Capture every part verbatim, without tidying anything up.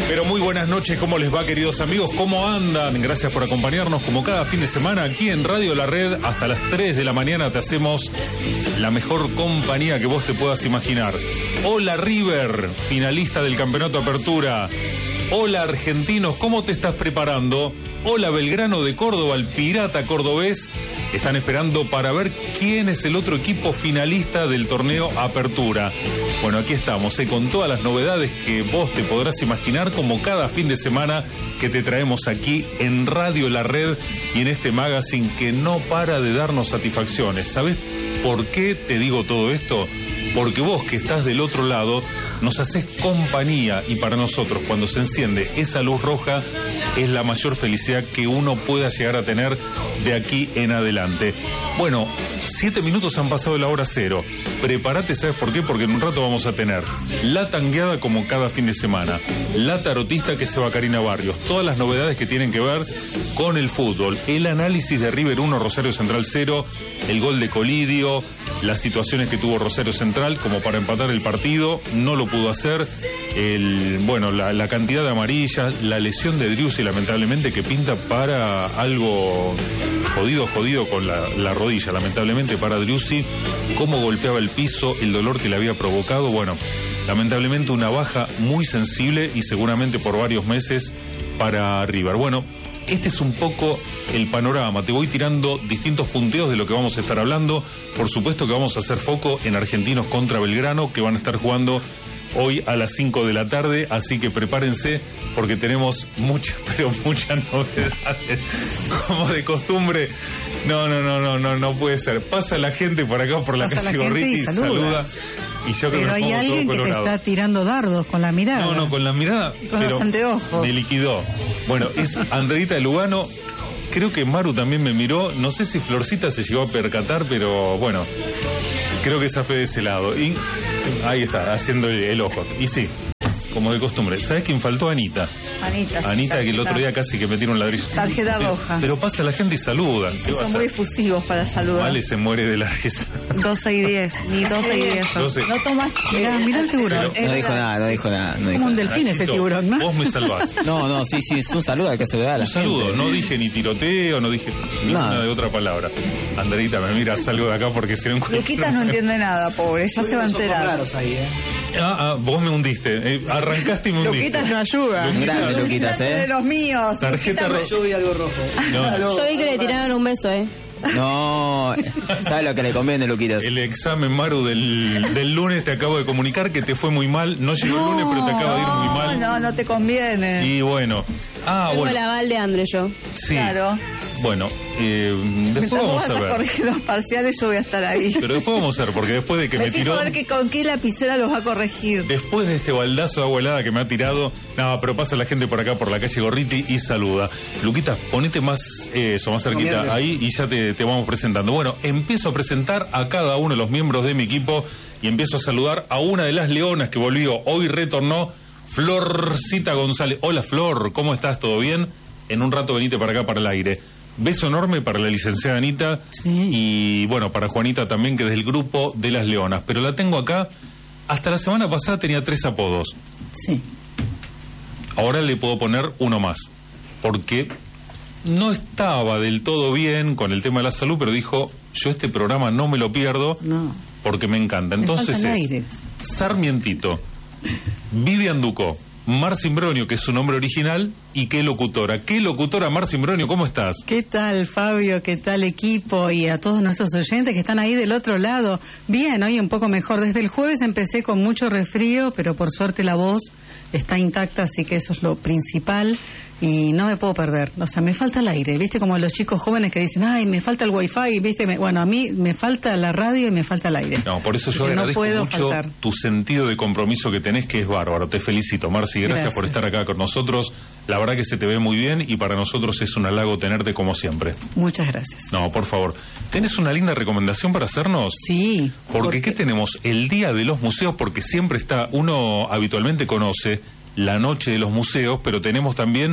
Pero muy buenas noches, ¿cómo les va, queridos amigos? ¿Cómo andan? Gracias por acompañarnos como cada fin de semana aquí en Radio La Red. Hasta las tres de la mañana te hacemos la mejor compañía que vos te puedas imaginar. Hola River, finalista del Campeonato Apertura. Hola Argentinos, ¿cómo te estás preparando? Hola Belgrano de Córdoba, el pirata cordobés. Están esperando para ver quién es el otro equipo finalista del torneo Apertura. Bueno, aquí estamos, ¿eh? Con todas las novedades que vos te podrás imaginar, como cada fin de semana que te traemos aquí en Radio La Red y en este magazine que no para de darnos satisfacciones. ¿Sabés por qué te digo todo esto? Porque vos que estás del otro lado nos haces compañía, y para nosotros cuando se enciende esa luz roja es la mayor felicidad que uno pueda llegar a tener de aquí en adelante. Bueno, siete minutos han pasado de la hora cero. Prepárate, ¿sabes por qué? Porque en un rato vamos a tener la tangueada como cada fin de semana, la tarotista que se va Karina Barrios, todas las novedades que tienen que ver con el fútbol, el análisis de River uno, Rosario Central cero, el gol de Colidio, las situaciones que tuvo Rosario Central como para empatar el partido, no lo pudo hacer, el, bueno, la, la cantidad de amarillas, la lesión de Driussi lamentablemente que pinta para algo jodido, jodido con la, la rodilla, lamentablemente para Driussi, cómo golpeaba el piso, el dolor que le había provocado, bueno, lamentablemente una baja muy sensible y seguramente por varios meses para River. Bueno, este es un poco el panorama, te voy tirando distintos punteos de lo que vamos a estar hablando. Por supuesto que vamos a hacer foco en Argentinos contra Belgrano, que van a estar jugando hoy a las cinco de la tarde, así que prepárense porque tenemos muchas, pero muchas novedades, como de costumbre. No, no, no, no, no, no puede ser. Pasa la gente por acá, por la Pasa calle la Gorriti, y y saluda. saluda. Y yo pero hay alguien que te está tirando dardos con la mirada. No, no, con la mirada, con pero los anteojos. me liquidó. Bueno, es Andreita de Lugano. Creo que Maru también me miró. No sé si Florcita se llegó a percatar, pero bueno, creo que esa fue de ese lado. Y ahí está, haciendo el, el ojo. Y sí, como de costumbre. ¿Sabes quién faltó? Anita. Anita. Anita, que el otro día casi que me tiró un ladrillo. Tarjeta pero, roja. Pero pasa la gente y saluda. Sí, son muy efusivos para saludar. Vale, se muere de la risa. doce y diez, ni doce y diez. doce. No tomas. Mirá, mirá el tiburón. Pero- No dijo nada, no dijo nada. No dijo Como un nada. delfín ese Nachito, tiburón, ¿no? Vos me salvás. No, no, sí, sí, es un saludo, hay que saludar a la Un saludo, gente. no dije ni tiroteo, no dije ninguna No. de otra palabra. Andreita, me mira, salgo de acá porque se lo encuentro. Luquitas no entiende nada, pobre. Ya se va a enterar. Ah, ah, vos me hundiste, eh, arrancaste y me hundiste. Luquitas no ayuda. Grande, Luquitas, De ¿eh? los míos. Tarjeta Luquitas me- roja. Yo vi algo rojo. No, Yo vi que le tiraron un beso, ¿eh? No, ¿sabes lo que le conviene, Luquitas? el examen, Maru, del, del lunes te acabo de comunicar que te fue muy mal. No llegó el lunes, pero te acaba de ir muy No, mal. no, no te conviene. Y bueno, ah, Tengo el bueno, aval de Andre yo. sí. Claro. Bueno, eh, después Mientras vos vamos vas a a ver. corregir los parciales, yo voy a estar ahí. Pero después vamos a ver, porque después de que Me me fijo tiró. a ver que con qué lapicera los va a corregir. Después de este baldazo de agua helada que me ha tirado, nada, pero pasa la gente por acá, por la calle Gorriti y saluda. Luquita, ponete más, eh, eso, más cerquita Bien, ahí y ya te, te vamos presentando. Bueno, empiezo a presentar a cada uno de los miembros de mi equipo y empiezo a saludar a una de las leonas que volvió, hoy retornó, Florcita González. Hola Flor, ¿cómo estás? ¿Todo bien? En un rato venite para acá, para el aire. Beso enorme para la licenciada Anita Sí. y bueno, para Juanita también, que es del grupo de las leonas. Pero la tengo acá. Hasta la semana pasada tenía tres apodos. Sí. Ahora le puedo poner uno más. Porque no estaba del todo bien con el tema de la salud, pero dijo, yo este programa no me lo pierdo No. porque me encanta. Me Entonces falta el es aire. Sarmientito, Vivian Ducó, Mar Cimbronio, que es su nombre original, y qué locutora. ¿Qué locutora, Mar Cimbronio? ¿Cómo estás? ¿Qué tal, Fabio? ¿Qué tal, equipo? Y a todos nuestros oyentes que están ahí del otro lado. Bien, hoy un poco mejor. Desde el jueves empecé con mucho resfrío, pero por suerte la voz está intacta, así que eso es lo principal. Y no me puedo perder. O sea, me falta el aire. ¿Viste? Como los chicos jóvenes que dicen, ay, me falta el wifi. ¿Viste? Me- bueno, a mí me falta la radio y me falta el aire. No, por eso Así yo que no agradezco puedo mucho faltar. tu sentido de compromiso que tenés, que es bárbaro. Te felicito, Marci. Gracias, Gracias. por estar acá con nosotros. La verdad que se te ve muy bien y para nosotros es un halago tenerte como siempre. Muchas gracias. No, por favor. ¿Tenés una linda recomendación para hacernos? Sí. Porque, ¿qué tenemos? El Día de los Museos, porque siempre está, uno habitualmente conoce la Noche de los Museos, pero tenemos también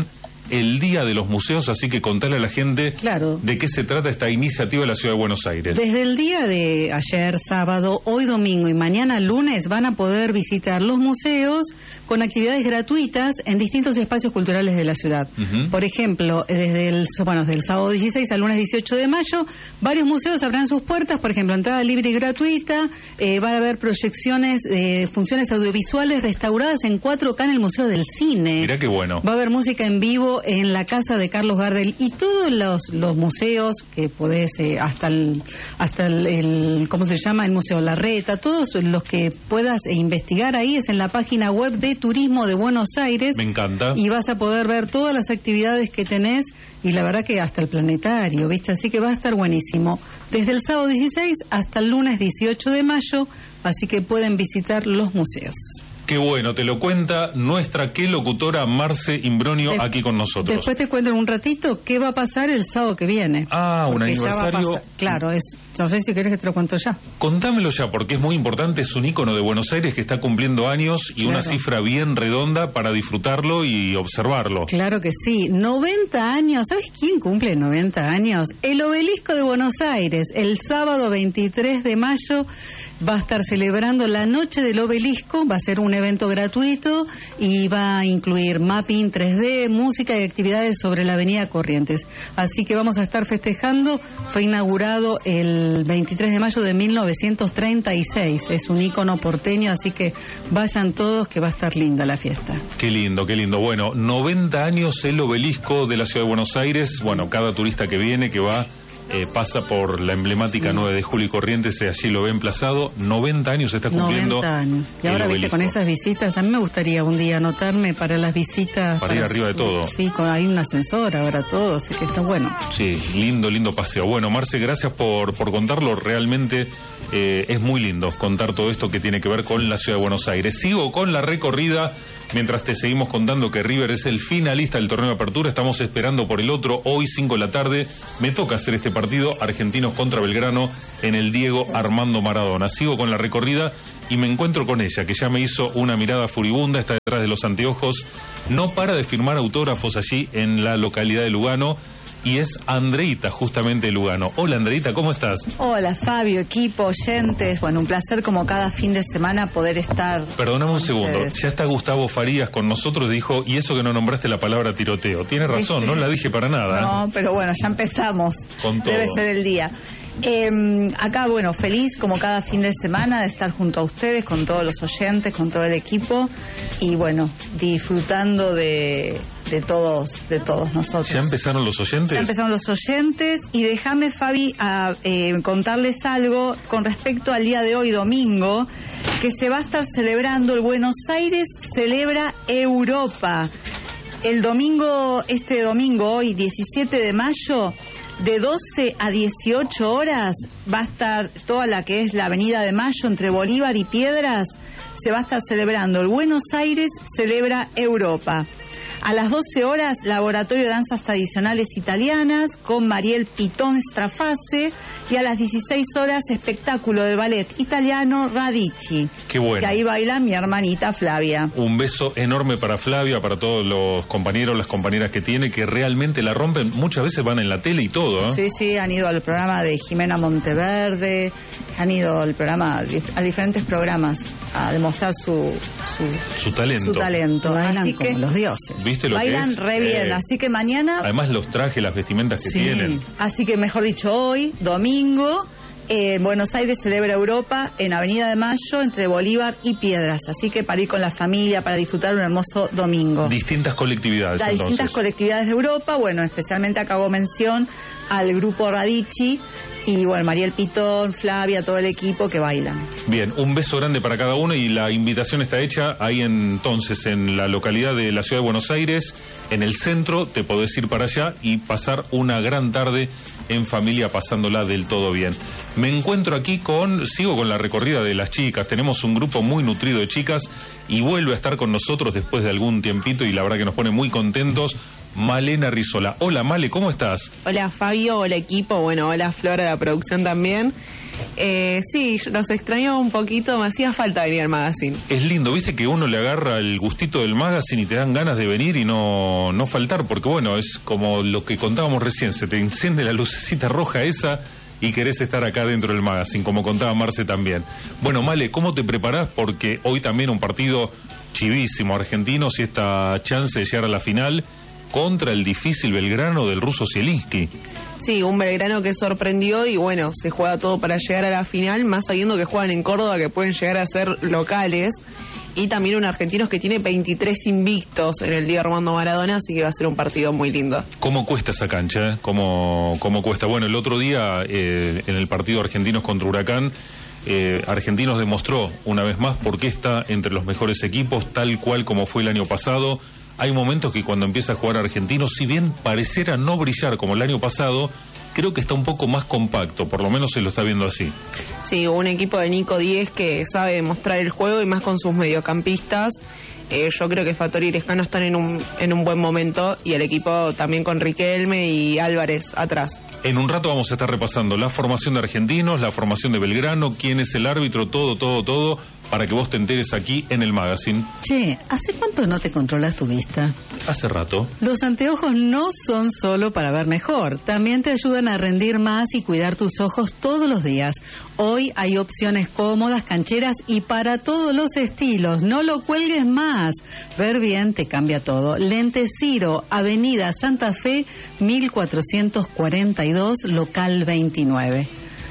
el Día de los Museos, así que contale a la gente Claro. de qué se trata esta iniciativa de la Ciudad de Buenos Aires. Desde el día de ayer, sábado, hoy domingo y mañana lunes van a poder visitar los museos con actividades gratuitas en distintos espacios culturales de la ciudad. Ujú. Por ejemplo, desde el, bueno, desde el sábado dieciséis al lunes dieciocho de mayo, varios museos abrirán sus puertas, por ejemplo, entrada libre y gratuita, eh, va a haber proyecciones, eh, funciones audiovisuales restauradas en cuatro K en el Museo del Cine. Mirá qué bueno. Va a haber música en vivo en la casa de Carlos Gardel y todos los, los museos que podés, eh, hasta el, hasta el, el, ¿cómo se llama? El Museo Larreta, todos los que puedas eh, investigar ahí es en la página web de Turismo de Buenos Aires. Me encanta. Y vas a poder ver todas las actividades que tenés y la verdad que hasta el planetario, ¿viste? Así que va a estar buenísimo. Desde el sábado dieciséis hasta el lunes dieciocho de mayo, así que pueden visitar los museos. Qué bueno, te lo cuenta nuestra qué locutora Marce Imbronio De- aquí con nosotros. Después te cuento en un ratito qué va a pasar el sábado que viene. Ah, un Porque ya va a aniversario. pasar- Claro, es, no sé si querés que te lo cuento ya. Contámelo ya, porque es muy importante, es un ícono de Buenos Aires que está cumpliendo años y una Claro. cifra bien redonda para disfrutarlo y observarlo. Claro que sí. noventa años. ¿Sabes quién cumple noventa años? El Obelisco de Buenos Aires. El sábado veintitrés de mayo va a estar celebrando la Noche del Obelisco. Va a ser un evento gratuito y va a incluir mapping tres D, música y actividades sobre la Avenida Corrientes. Así que vamos a estar festejando. Fue inaugurado el veintitrés de mayo de mil novecientos treinta y seis. Es un ícono porteño, así que vayan todos que va a estar linda la fiesta. Qué lindo, qué lindo. Bueno, noventa años el Obelisco de la Ciudad de Buenos Aires. Bueno, cada turista que viene, que va, eh, pasa por la emblemática nueve de julio y Corrientes, y allí lo ve emplazado. noventa años se está cumpliendo. noventa años. Y el ahora, viste, Obelisco. con esas visitas, a mí me gustaría un día anotarme para las visitas. Para ir arriba de todo. Sí, con, hay un ascensor ahora todo, así que está bueno. Sí, lindo, lindo paseo. Bueno, Marce, gracias por, por contarlo. Realmente eh, es muy lindo contar todo esto que tiene que ver con la Ciudad de Buenos Aires. Sigo con la recorrida mientras te seguimos contando que River es el finalista del torneo de apertura. Estamos esperando por el otro. Hoy, cinco de la tarde, me toca hacer este partido, Argentinos contra Belgrano, en el Diego Armando Maradona. Sigo con la recorrida y me encuentro con ella, que ya me hizo una mirada furibunda, está detrás de los anteojos, no para de firmar autógrafos allí en la localidad de Lugano, y es Andreita, justamente de Lugano. Hola, Andreita, ¿cómo estás? Hola Fabio, equipo, oyentes. Bueno, un placer como cada fin de semana poder estar. Perdóname un con segundo, ustedes. ya está Gustavo Farías con nosotros, dijo, y eso que no nombraste la palabra tiroteo. Tiene razón, no la dije para nada. ¿eh? No, pero bueno, ya empezamos. Con todo. Debe ser el día. Eh, acá, bueno, feliz como cada fin de semana de estar junto a ustedes, con todos los oyentes, con todo el equipo y bueno, disfrutando de, de todos, de todos nosotros. ¿Ya empezaron los oyentes? Ya empezaron los oyentes y déjame, Fabi, a, eh, contarles algo con respecto al día de hoy, domingo, que se va a estar celebrando el Buenos Aires Celebra Europa. El domingo, este domingo, hoy, diecisiete de mayo, de doce a dieciocho horas, va a estar toda la que es la Avenida de Mayo entre Bolívar y Piedras, se va a estar celebrando el Buenos Aires Celebra Europa. A las doce horas, Laboratorio de Danzas Tradicionales Italianas con Mariel Pitón Strafase. Y a las dieciséis horas, espectáculo de ballet italiano Radici. Qué bueno. Que ahí baila mi hermanita Flavia. Un beso enorme para Flavia, para todos los compañeros, las compañeras que tiene, que realmente la rompen. Muchas veces van en la tele y todo, ¿eh? Sí, sí, han ido al programa de Jimena Monteverde, han ido al programa, a diferentes programas a demostrar su, su, Su talento. su talento. Bailan Así como que los dioses. ¿Viste lo bailan que es? re bien. Eh, Así que mañana, Además los trajes, las vestimentas que Sí. tienen. así que mejor dicho, hoy, domingo, eh, Buenos Aires Celebra Europa en Avenida de Mayo entre Bolívar y Piedras. Así que para ir con la familia, para disfrutar un hermoso domingo. Distintas colectividades, Las entonces. distintas colectividades de Europa, bueno, especialmente acá hago mención al grupo Radici y bueno, Mariel Pitón, Flavia, todo el equipo que bailan. Bien, un beso grande para cada uno y la invitación está hecha ahí entonces en la localidad de la Ciudad de Buenos Aires, en el centro, te podés ir para allá y pasar una gran tarde en familia pasándola del todo bien. Me encuentro aquí con, sigo con la recorrida de las chicas, tenemos un grupo muy nutrido de chicas y vuelve a estar con nosotros después de algún tiempito y la verdad que nos pone muy contentos, Malena Rizola. Hola Male, ¿cómo estás? Hola Fabio, hola equipo, bueno, hola Flora, la la producción también. Eh, sí, los extraño un poquito, me hacía falta venir al magazine. Es lindo, viste que uno le agarra el gustito del magazine y te dan ganas de venir y no, no faltar, porque bueno, es como lo que contábamos recién, se te enciende la lucecita roja esa y querés estar acá dentro del magazine, como contaba Marce también. Bueno, Male, ¿cómo te preparás? Porque hoy también un partido chivísimo, Argentinos, y esta chance de llegar a la final contra el difícil Belgrano del ruso Zielinski. Sí, un Belgrano que sorprendió y bueno, se juega todo para llegar a la final, más sabiendo que juegan en Córdoba, que pueden llegar a ser locales, y también un Argentinos que tiene veintitrés invictos en el Día Armando Maradona, así que va a ser un partido muy lindo. ¿Cómo cuesta esa cancha? Eh? ¿Cómo, cómo cuesta? Bueno, el otro día eh, en el partido Argentinos contra Huracán, eh, Argentinos demostró una vez más por qué está entre los mejores equipos, tal cual como fue el año pasado. Hay momentos que cuando empieza a jugar Argentinos, si bien pareciera no brillar como el año pasado, creo que está un poco más compacto, por lo menos se lo está viendo así. Sí, un equipo de Nico Díez que sabe demostrar el juego y más con sus mediocampistas. Eh, yo creo que Fattori y Lescano están en un, en un buen momento y el equipo también con Riquelme y Álvarez atrás. En un rato vamos a estar repasando la formación de Argentinos, la formación de Belgrano, quién es el árbitro, todo, todo, todo, para que vos te enteres aquí en el magazine. Che, ¿hace cuánto no te controlas tu vista? Hace rato. Los anteojos no son solo para ver mejor, también te ayudan a rendir más y cuidar tus ojos todos los días. Hoy hay opciones cómodas, cancheras y para todos los estilos. No lo cuelgues más. Ver bien te cambia todo. Lentes Ciro, Avenida Santa Fe, mil cuatrocientos cuarenta y dos, local veintinueve.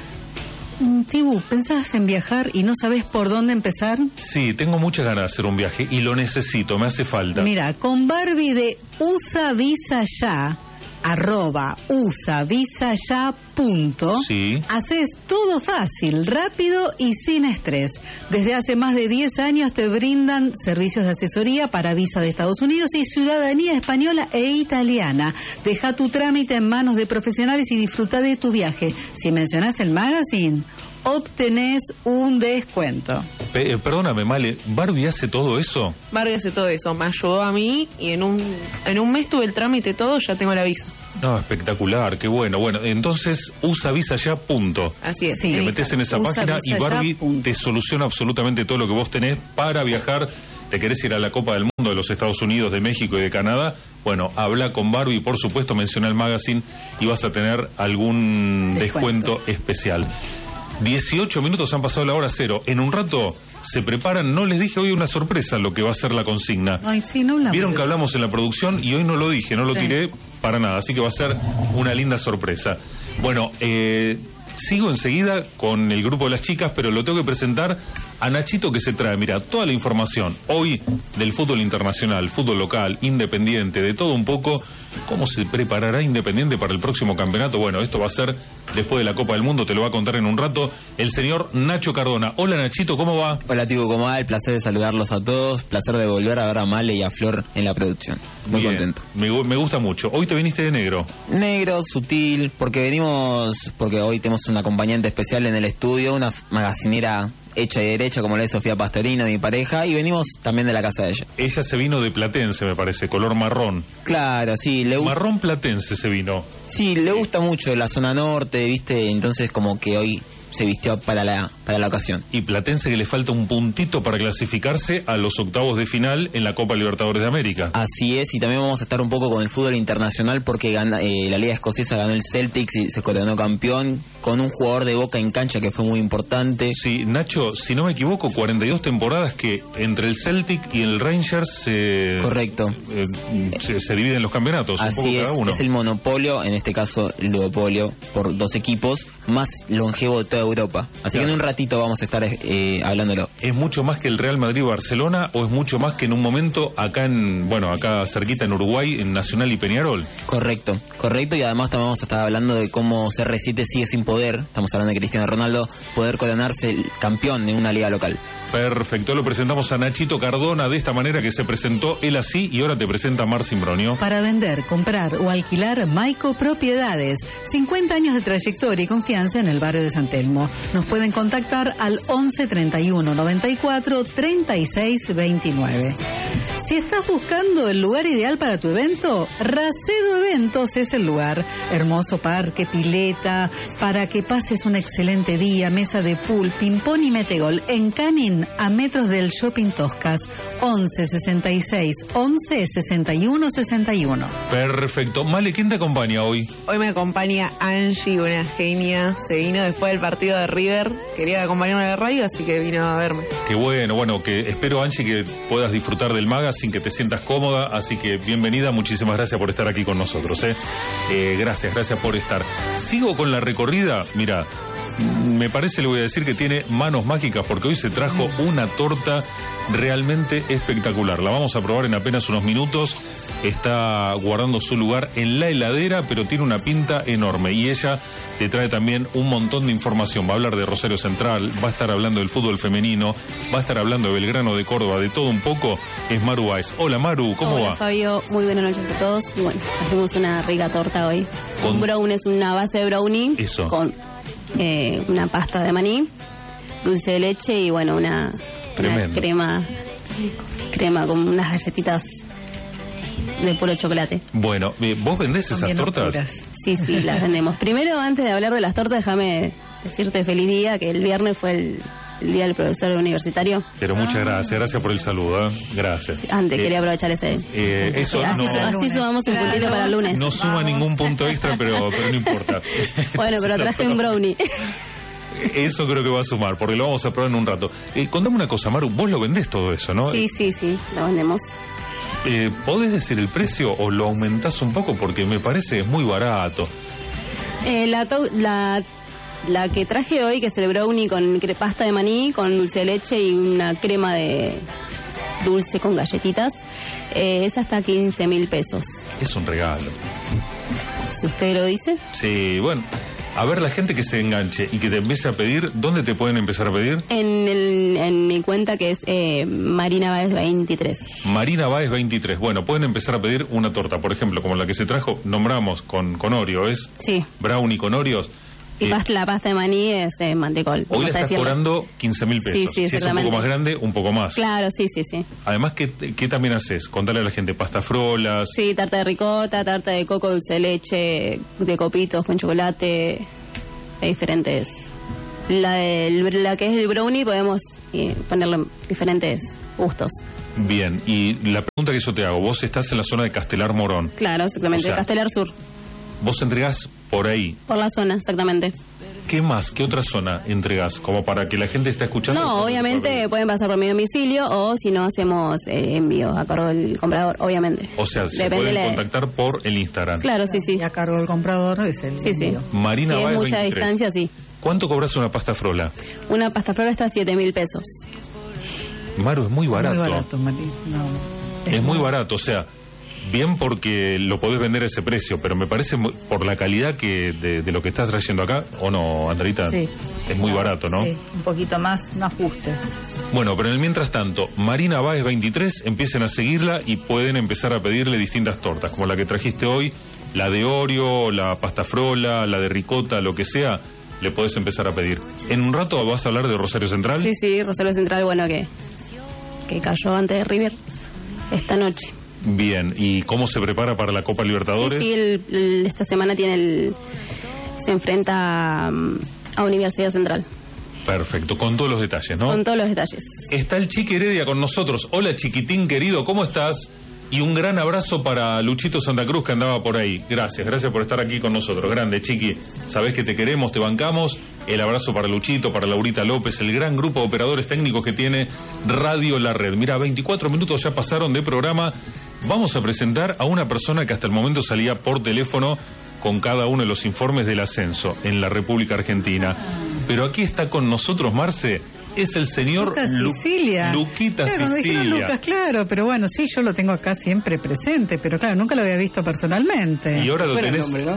Tibu, ¿pensás en viajar y no sabés por dónde empezar? Sí, tengo muchas ganas de hacer un viaje y lo necesito, me hace falta. Mira, con Barbie de Usa Visa Ya, arroba usa visa ya punto, sí, haces todo fácil, rápido y sin estrés. Desde hace más de diez años te brindan servicios de asesoría para visa de Estados Unidos y ciudadanía española e italiana. Deja tu trámite en manos de profesionales y disfruta de tu viaje. Si mencionás el magazine, obtenés un descuento. Pe- perdóname, Male, ¿Barbie hace todo eso? Barbie hace todo eso, me ayudó a mí y en un, en un mes tuve el trámite todo, ya tengo la visa. No, espectacular, qué bueno. Bueno, entonces usa visa ya, punto. Así es. Sí. Te metes en esa Usa página y Visa Ya, Barbie punto. te soluciona absolutamente todo lo que vos tenés para viajar. ¿Te querés ir a la Copa del Mundo de los Estados Unidos, de México y de Canadá? Bueno, habla con Barbie, por supuesto, menciona el magazine y vas a tener algún Descuento. descuento especial. dieciocho minutos han pasado la hora cero. En un rato se preparan, no les dije hoy una sorpresa lo que va a ser la consigna. Ay, sí, no hablamos. Vieron de que eso. hablamos en la producción y hoy no lo dije, no lo Sí. tiré para nada, así que va a ser una linda sorpresa. Bueno, eh, sigo enseguida con el grupo de las chicas, pero lo tengo que presentar a Nachito, que se trae, mira, toda la información hoy del fútbol internacional, fútbol local, independiente, de todo un poco. ¿Cómo se preparará Independiente para el próximo campeonato? Bueno, esto va a ser después de la Copa del Mundo, te lo va a contar en un rato el señor Nacho Cardona. Hola Nachito, ¿cómo va? Hola, Tibu, ¿cómo va? El placer de saludarlos a todos. Placer de volver a ver a Male y a Flor en la producción. Muy Bien, contento. Me, gu- me gusta mucho. Hoy te viniste de negro. Negro, sutil, porque venimos, porque hoy tenemos un acompañante especial en el estudio, una magacinera hecha y derecha, como la es Sofía Pastorino, mi pareja, y venimos también de la casa de ella. Ella se vino de Platense, me parece, color marrón. Claro, sí, le gusta. Marrón platense se vino. Sí, le gusta mucho la zona norte, ¿viste? Entonces como que hoy se vistió para la para la ocasión. Y Platense que le falta un puntito para clasificarse a los octavos de final en la Copa Libertadores de América. Así es, y también vamos a estar un poco con el fútbol internacional porque gana, eh, la Liga Escocesa ganó el Celtics y se coronó campeón con un jugador de Boca en cancha que fue muy importante. Sí, Nacho, si no me equivoco, cuarenta y dos temporadas que entre el Celtic y el Rangers se... Correcto. eh, se, se dividen los campeonatos, un poco Así es, cada uno. es el monopolio, en este caso el duopolio, por dos equipos, más longevo de toda Europa. Así Claro. que en un ratito vamos a estar eh, hablándolo. ¿Es mucho más que el Real Madrid-Barcelona o es mucho más que en un momento acá en, bueno, acá cerquita en Uruguay, en Nacional y Peñarol? Correcto, correcto, y además también vamos a estar hablando de cómo C R siete sigue sin poder, estamos hablando de Cristiano Ronaldo, poder coronarse el campeón en una liga local. Perfecto, lo presentamos a Nachito Cardona de esta manera que se presentó él así y ahora te presenta Marcin Bronio. Para vender, comprar o alquilar Maico Propiedades. cincuenta años de trayectoria y confianza en el barrio de San Telmo. Nos pueden contactar al once treinta y uno noventa y cuatro treinta y seis veintinueve. Si estás buscando el lugar ideal para tu evento, Racedo Eventos es el lugar. Hermoso parque, pileta, para que pases un excelente día, mesa de pool, ping-pong y metegol. En Canin, a metros del Shopping Toscas, once sesenta y seis, once sesenta y uno sesenta y uno. Perfecto. Male, ¿quién te acompaña hoy? Hoy me acompaña Angie, una genia. Se vino después del partido de River. Quería acompañarme a la radio, así que vino a verme. Qué bueno, bueno, que espero, Angie, que puedas disfrutar del Maga sin que te sientas cómoda, así que bienvenida, muchísimas gracias por estar aquí con nosotros, ¿eh? Eh, gracias, gracias por estar. Sigo con la recorrida, mira, me parece, le voy a decir que tiene manos mágicas, porque hoy se trajo una torta realmente espectacular. La vamos a probar en apenas unos minutos. Está guardando su lugar en la heladera, pero tiene una pinta enorme. Y ella te trae también un montón de información. Va a hablar de Rosario Central, va a estar hablando del fútbol femenino, va a estar hablando de Belgrano de Córdoba, de todo un poco. Es Maru Báez. Hola, Maru, ¿cómo Hola, va? Fabio, muy buenas noches a todos. Y bueno, hacemos una rica torta hoy. Con- Un brownie es una base de brownie Eso. con eh, una pasta de maní, dulce de leche y bueno, una, una Tremendo. crema, crema con unas galletitas de puro chocolate. Bueno, eh, ¿vos vendés esas También tortas? locuras. Sí, sí, las vendemos. Primero, antes de hablar de las tortas, déjame decirte feliz día, que el viernes fue el, el día del profesor universitario. Pero muchas gracias, gracias por el saludo, ¿eh? Gracias. Antes Eh, quería aprovechar ese. eh, eso así, no- su- así sumamos un puntito para el lunes. No suma ningún punto extra, pero, pero no importa. Bueno, pero traje un brownie. Eso creo que va a sumar, porque lo vamos a probar en un rato. Eh, contame una cosa, Maru, vos lo vendés todo eso, ¿no? Sí, sí, sí, lo vendemos. Eh, ¿Podés decir el precio o lo aumentás un poco? Porque me parece muy barato. Eh, la, to- la, la que traje hoy, que es el brownie con cre- pasta de maní, con dulce de leche y una crema de dulce con galletitas, eh, es hasta quince mil pesos. Es un regalo. Si usted lo dice. Sí, bueno. A ver, la gente que se enganche y que te empiece a pedir, ¿dónde te pueden empezar a pedir? En, el, en mi cuenta, que es eh, Marina Báez veintitrés. Marina Báez veintitrés. Bueno, pueden empezar a pedir una torta, por ejemplo, como la que se trajo, nombramos con, con Oreo, ¿es? Sí. Brownie con Oreos. Y Eh, pasta- la pasta de maní es eh, mantecol. como Hoy le está estás diciendo. cobrando quince mil pesos. Sí, sí, si es un exactamente. poco más grande, un poco más. Claro, sí, sí, sí. Además, ¿qué, ¿qué también haces? Contale a la gente, pastafrolas. Sí, tarta de ricota, tarta de coco, dulce de leche, de copitos con chocolate, hay diferentes. La, del- la que es el brownie podemos eh, ponerle diferentes gustos. Bien, y la pregunta que yo te hago, vos estás en la zona de Castelar Morón. Claro, exactamente. O sea- Castelar Sur, Vos entregás por ahí. por la zona, exactamente. ¿Qué más? ¿Qué otra zona entregás? Como para que la gente esté escuchando. No, obviamente pueden pasar por mi domicilio o si no hacemos eh, envío a cargo del comprador, obviamente. O sea, se Depende pueden la- contactar por el Instagram. Claro, sí, sí. Y a cargo del comprador es el Sí, sí. envío. Marina Si es Báez mucha veintitrés. distancia, sí. ¿Cuánto cobras una pasta frola? Una pasta flor está a siete mil pesos. Maru, es muy barato. Muy barato, Mari. No, Es muy barato, o sea, bien porque lo podés vender a ese precio, pero me parece muy- por la calidad que de, de lo que estás trayendo acá, ¿o no, Andreita? Sí. Es muy barato, ¿no? Sí, un poquito más, un ajuste. Bueno, pero en el mientras tanto, Marina Báez veintitrés, empiecen a seguirla y pueden empezar a pedirle distintas tortas, como la que trajiste hoy, la de Oreo, la pasta frola, la de ricota, lo que sea, le podés empezar a pedir. En un rato vas a hablar de Rosario Central. Sí, sí, Rosario Central, bueno, que, que cayó antes de River esta noche. Bien, ¿y cómo se prepara para la Copa Libertadores? Sí, sí, el- el- esta semana tiene el... se enfrenta a, a Universidad Central, Perfecto, con todos los detalles, ¿no? con todos los detalles. Está el Chiqui Heredia con nosotros. Hola, chiquitín querido, ¿cómo estás? Y un gran abrazo para Luchito Santa Cruz que andaba por ahí. Gracias, gracias por estar aquí con nosotros. Grande, Chiqui. Sabés que te queremos, te bancamos. El abrazo para Luchito, para Laurita López, el gran grupo de operadores técnicos que tiene Radio La Red. Mira, veinticuatro minutos ya pasaron de programa. Vamos a presentar a una persona que hasta el momento salía por teléfono con cada uno de los informes del ascenso en la República Argentina. Pero aquí está con nosotros, Marce. Es el señor Lucas Lu- Sicilia. Luquita Claro, me dijeron Sicilia. Lucas, claro, pero bueno, sí, yo lo tengo acá siempre presente, pero claro, nunca lo había visto personalmente. Y ahora lo Suena el tenés. nombre, ¿no?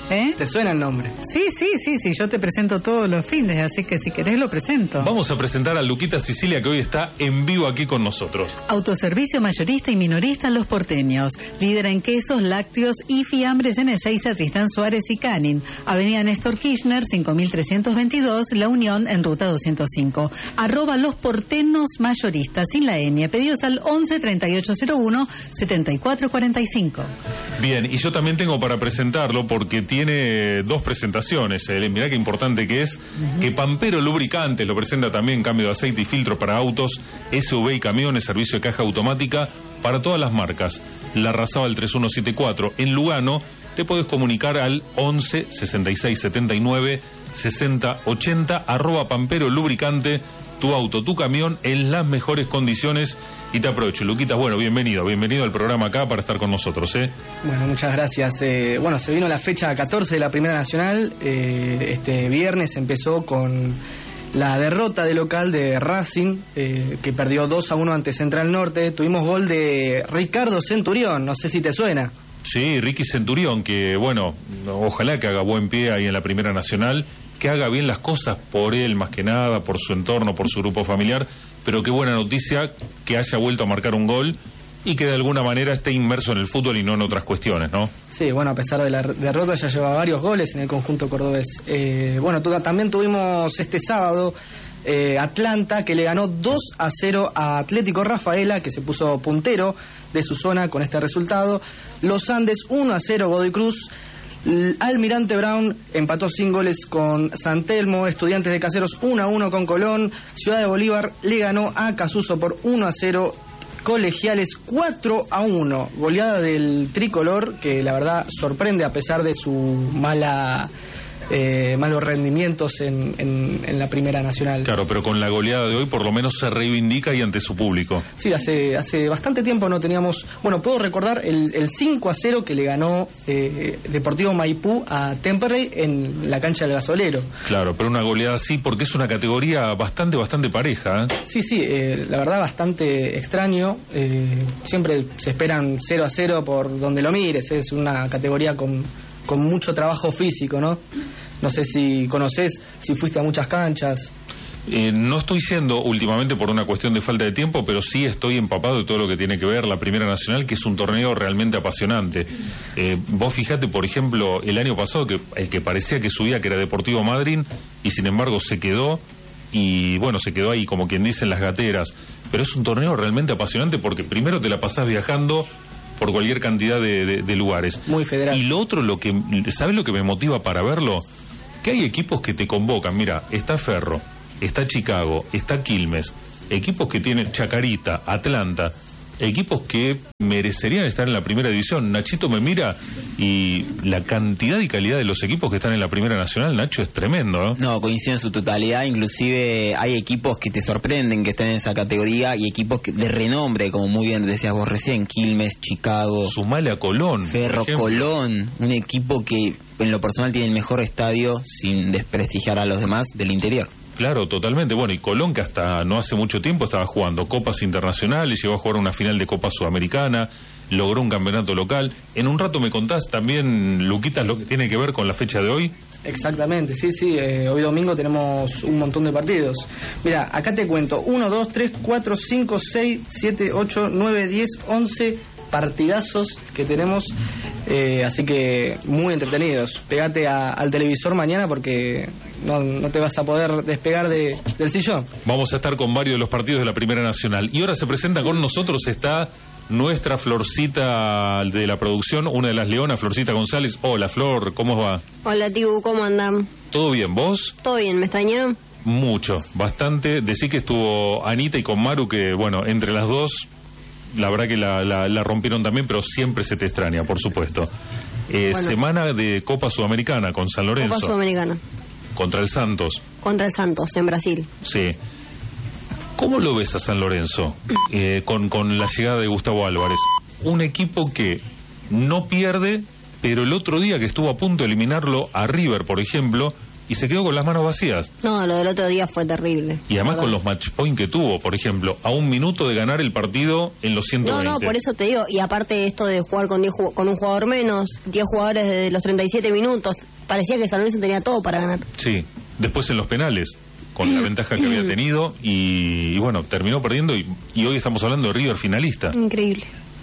¿Eh? ¿Te suena el nombre? Sí, sí, sí, sí, yo te presento todos los fines, así que si querés lo presento. Vamos a presentar a Luquita Sicilia, que hoy está en vivo aquí con nosotros. Autoservicio mayorista y minorista Los Porteños. Líder en quesos, lácteos y fiambres en Ezeiza, Tristán Suárez y Canin. Avenida Néstor Kirchner, cinco mil trescientos veintidós, La Unión en ruta doscientos cinco. Arroba Los Porteños Mayoristas, sin la ñ. Pedidos al once treinta y ocho cero uno setenta y cuatro cuarenta y cinco. Bien, y yo también tengo para presentarlo porque tiene dos presentaciones. Eh, mirá qué importante que es. Uh-huh. Que Pampero Lubricantes lo presenta también, cambio de aceite y filtro para autos, S U V y camiones, servicio de caja automática para todas las marcas. La Razábal tres uno siete cuatro. En Lugano te podés comunicar al once sesenta y seis setenta y nueve sesenta ochenta, arroba Pampero Lubricante, tu auto, tu camión en las mejores condiciones. Y te aprovecho, Luquitas, bueno, bienvenido, bienvenido al programa acá para estar con nosotros, ¿eh? Bueno, muchas gracias. Eh, bueno, se vino la fecha catorce de la Primera Nacional. Eh, este viernes empezó con la derrota de local de Racing, eh, que perdió dos a uno ante Central Norte. Tuvimos gol de Ricardo Centurión, no sé si te suena. Sí, Ricky Centurión, que bueno, ojalá que haga buen pie ahí en la Primera Nacional, que haga bien las cosas por él más que nada, por su entorno, por su grupo familiar, pero qué buena noticia que haya vuelto a marcar un gol y que de alguna manera esté inmerso en el fútbol y no en otras cuestiones, ¿no? Sí, bueno, a pesar de la derrota ya lleva varios goles en el conjunto cordobés. Eh, bueno, tu, también tuvimos este sábado eh, Atlanta, que le ganó dos a cero a Atlético Rafaela, que se puso puntero de su zona con este resultado. Los Andes uno a cero Godoy Cruz. Almirante Brown empató sin goles con San Telmo. Estudiantes de Caseros uno a uno con Colón. Ciudad de Bolívar le ganó a Casuso por uno a cero. Colegiales cuatro a uno. Goleada del tricolor, que la verdad sorprende a pesar de su mala eh, malos rendimientos en, en, en la Primera Nacional. Claro, pero con la goleada de hoy por lo menos se reivindica y ante su público. Sí, hace hace bastante tiempo no teníamos... Bueno, puedo recordar el, el cinco a cero que le ganó eh, Deportivo Maipú a Temperley en la cancha del Gasolero. Claro, pero una goleada así porque es una categoría bastante, bastante pareja, ¿eh? Sí, sí, eh, la verdad bastante extraño. Eh, siempre se esperan cero a cero por donde lo mires. Es una categoría con... con mucho trabajo físico, ¿no? No sé si conoces, si fuiste a muchas canchas. Eh, no estoy yendo últimamente por una cuestión de falta de tiempo, pero sí estoy empapado de todo lo que tiene que ver la Primera Nacional, que es un torneo realmente apasionante. Eh, vos fijate, por ejemplo, el año pasado, que el que parecía que subía, que era Deportivo Madryn, y sin embargo se quedó, y bueno, se quedó ahí, como quien dice, en las gateras. Pero es un torneo realmente apasionante porque primero te la pasás viajando por cualquier cantidad de, de, de lugares. Muy federal. Y lo otro, lo que, ¿sabes lo que me motiva para verlo? Que hay equipos que te convocan. Mira, está Ferro, está Chicago, está Quilmes, equipos que tienen Chacarita, Atlanta, equipos que merecerían estar en la primera división. Nachito me mira y la cantidad y calidad de los equipos que están en la Primera Nacional, Nacho, es tremendo, ¿no? No, coincido en su totalidad. Inclusive hay equipos que te sorprenden que estén en esa categoría y equipos que, de renombre, como muy bien decías vos recién, Quilmes, Chicago, Sumale a Colón, Ferro, Colón, un equipo que en lo personal tiene el mejor estadio, sin desprestigiar a los demás, del interior. Claro, totalmente. Bueno, y Colón, que hasta no hace mucho tiempo estaba jugando copas internacionales, llegó a jugar una final de Copa Sudamericana, logró un campeonato local. En un rato me contás también, Luquitas, lo que tiene que ver con la fecha de hoy. Exactamente, sí, sí. Eh, hoy domingo tenemos un montón de partidos. Mira, acá te cuento. uno, dos, tres, cuatro, cinco, seis, siete, ocho, nueve, diez, once partidazos que tenemos, eh, así que muy entretenidos. Pegate a, al televisor mañana porque no, no te vas a poder despegar de, del sillón. Vamos a estar con varios de los partidos de la Primera Nacional. Y ahora se presenta con nosotros, está nuestra Florcita de la producción, una de las leonas, Florcita González. Hola, Flor, ¿cómo va? Hola, Tibu, ¿cómo andan? ¿Todo bien, vos? Todo bien, ¿me extrañaron? Mucho, bastante. Decí que estuvo Anita y con Maru, que bueno, entre las dos la verdad que la, la, la rompieron también, pero siempre se te extraña, por supuesto. Eh, bueno. Semana de Copa Sudamericana con San Lorenzo. Copa Sudamericana. Contra el Santos. Contra el Santos, en Brasil. Sí. ¿Cómo lo ves a San Lorenzo eh, con, con la llegada de Gustavo Álvarez? Un equipo que no pierde, pero el otro día que estuvo a punto de eliminarlo a River, por ejemplo, y se quedó con las manos vacías. No, lo del otro día fue terrible. Y además con los match point que tuvo, por ejemplo, a un minuto de ganar el partido en los ciento veinte. No, no, por eso te digo, y aparte esto de jugar con diez ju- con un jugador menos, diez jugadores de los treinta y siete minutos, parecía que San Lorenzo tenía todo para ganar. Sí, después en los penales, con la ventaja que había tenido, y, y bueno, terminó perdiendo, y, y hoy estamos hablando de River finalista. Increíble.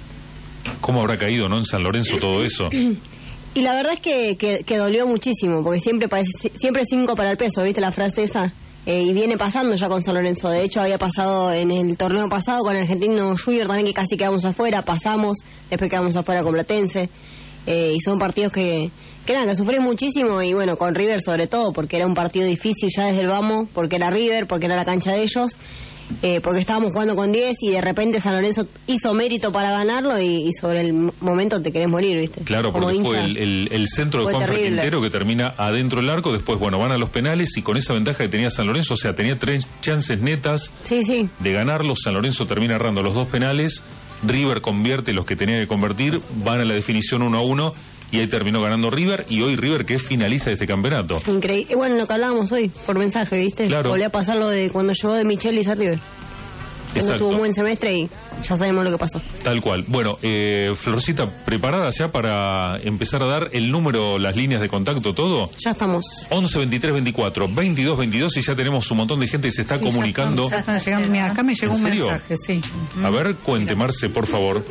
¿Cómo habrá caído, no, en San Lorenzo todo eso? Y la verdad es que, que, que dolió muchísimo, porque siempre parece, siempre cinco para el peso, ¿viste la frase esa? Eh, y viene pasando ya con San Lorenzo. De hecho, había pasado en el torneo pasado con Argentino Junior también, que casi quedamos afuera, pasamos, después quedamos afuera con Platense. Eh, y son partidos que, que nada, que sufrí muchísimo, y bueno, con River sobre todo, porque era un partido difícil ya desde el vamos, porque era River, porque era la cancha de ellos. Eh, porque estábamos jugando con diez y de repente San Lorenzo hizo mérito para ganarlo, y, y sobre el m- momento te querés morir, ¿viste? Claro, Como porque hincha. fue el, el, el centro de Fue Juan terrible. Quintero que termina adentro del arco, después, bueno, van a los penales, y con esa ventaja que tenía San Lorenzo, o sea, tenía tres chances netas Sí, sí. de ganarlos. San Lorenzo termina errando los dos penales, River convierte los que tenía que convertir, van a la definición uno a uno, y ahí terminó ganando River, y hoy River que es finalista de este campeonato. Increíble. Bueno, lo que hablábamos hoy, por mensaje, ¿viste? Claro. Volvió a pasar lo de cuando llegó de Michelis a River. No Exacto. tuvo un buen semestre y ya sabemos lo que pasó. Tal cual. Bueno, eh, Florcita, ¿preparada ya para empezar a dar el número, las líneas de contacto, todo? Ya estamos. once, veintitrés, veinticuatro, veintidós, veintidós, y ya tenemos un montón de gente que se está Sí, ya comunicando. están- ya están llegando. Mira, acá me llegó ¿En un serio? mensaje, sí. A ver, cuente, Marce, por favor.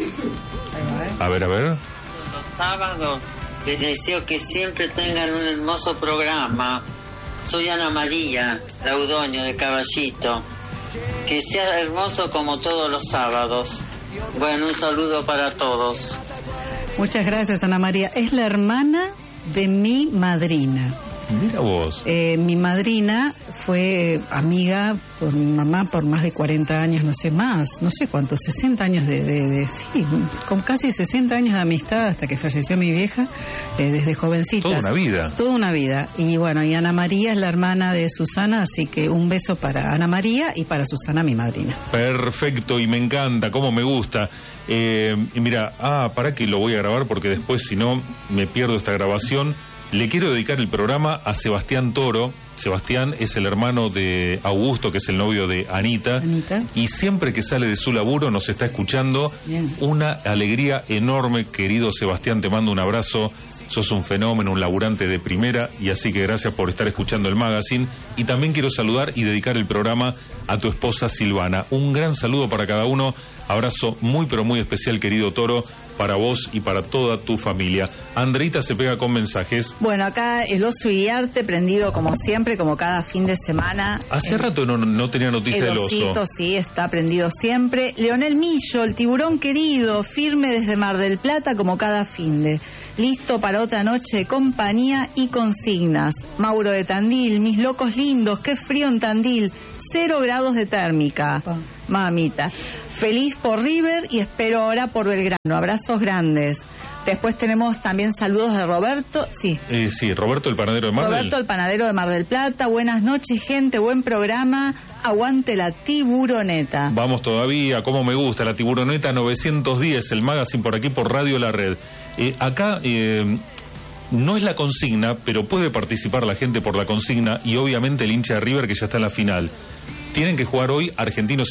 A ver, a ver. Los sábados les deseo que siempre tengan un hermoso programa. Soy Ana María Laudoño de Caballito. Que sea hermoso como todos los sábados. Bueno, un saludo para todos. Muchas gracias, Ana María. Es la hermana de mi madrina. Mira vos. Eh, mi madrina fue amiga por mi mamá por más de cuarenta años, no sé más, no sé cuántos, sesenta años de, de, de sí, con casi sesenta años de amistad hasta que falleció mi vieja, eh, desde jovencita. Toda una vida. Toda una vida. Y bueno, y Ana María es la hermana de Susana, así que un beso para Ana María y para Susana, mi madrina. Perfecto, y me encanta, cómo me gusta. Eh, y mira, ah, para que lo voy a grabar porque después, si no, me pierdo esta grabación. Le quiero dedicar el programa a Sebastián Toro. Sebastián es el hermano de Augusto, que es el novio de Anita. Anita. Y siempre que sale de su laburo nos está escuchando. Bien. Una alegría enorme, querido Sebastián, te mando un abrazo. Sos un fenómeno, un laburante de primera, y así que gracias por estar escuchando el magazine. Y también quiero saludar y dedicar el programa a tu esposa Silvana. Un gran saludo para cada uno. Abrazo muy pero muy especial, querido Toro, para vos y para toda tu familia. Andreita se pega con mensajes. Bueno, acá el oso Iriarte prendido como siempre, como cada fin de semana. Hace rato no, no tenía noticia El del oso. osito, sí, está prendido siempre. Leonel Millo, el tiburón querido, firme desde Mar del Plata como cada fin de. Listo para otra noche de compañía y consignas. Mauro de Tandil, mis locos lindos, qué frío en Tandil. Cero grados de térmica. Pa. Mamita. Feliz por River y espero ahora por Belgrano. Abrazos grandes. Después tenemos también saludos de Roberto. Sí. Eh, sí, Roberto el panadero de Mar del- Roberto, el panadero de Mar del Plata. Buenas noches, gente. Buen programa. Aguante la tiburoneta. Vamos todavía, como me gusta, la tiburoneta novecientos diez, el magazine por aquí por Radio La Red. Eh, acá eh, no es la consigna, pero puede participar la gente por la consigna, y obviamente el hincha de River que ya está en la final. Tienen que jugar hoy Argentinos